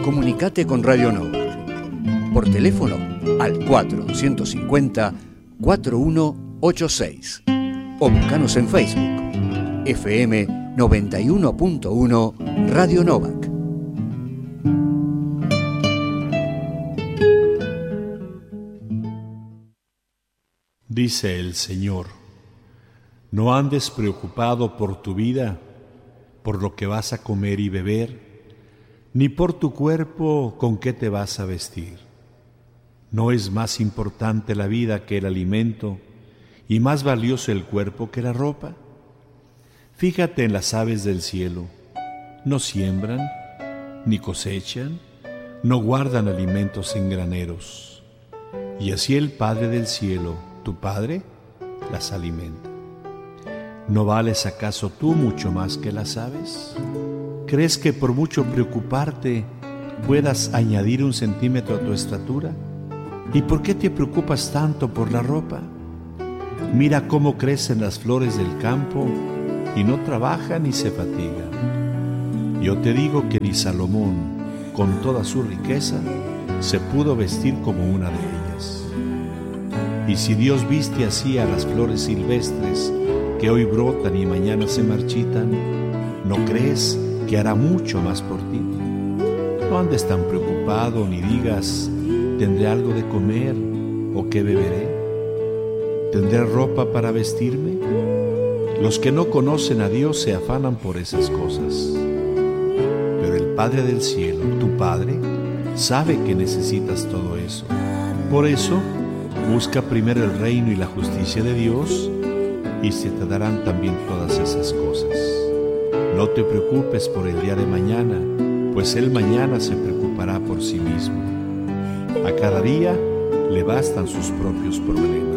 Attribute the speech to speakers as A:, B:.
A: Comunicate con Radio Novak. Por teléfono al 4150-4186. O buscanos en Facebook. FM 91.1 Radio Novak.
B: Dice el Señor: no andes preocupado por tu vida, por lo que vas a comer y beber, ni por tu cuerpo con qué te vas a vestir. ¿No es más importante la vida que el alimento y más valioso el cuerpo que la ropa? Fíjate en las aves del cielo, no siembran, ni cosechan, no guardan alimentos en graneros, y así el Padre del cielo, tu Padre, las alimenta. ¿No vales acaso tú mucho más que las aves? ¿Crees que por mucho preocuparte puedas añadir 1 centímetro a tu estatura? ¿Y por qué te preocupas tanto por la ropa? Mira cómo crecen las flores del campo y no trabajan ni se fatigan. Yo te digo que ni Salomón, con toda su riqueza, se pudo vestir como una de ellas. Y si Dios viste así a las flores silvestres que hoy brotan y mañana se marchitan, ¿no crees que hará mucho más por ti? No andes tan preocupado ni digas: ¿tendré algo de comer o qué beberé? ¿Tendré ropa para vestirme? Los que no conocen a Dios se afanan por esas cosas. Pero el Padre del cielo, tu Padre, sabe que necesitas todo eso. Por eso, busca primero el reino y la justicia de Dios, y se te darán también todas esas cosas. No te preocupes por el día de mañana, pues el mañana se preocupará por sí mismo. A cada día le bastan sus propios problemas.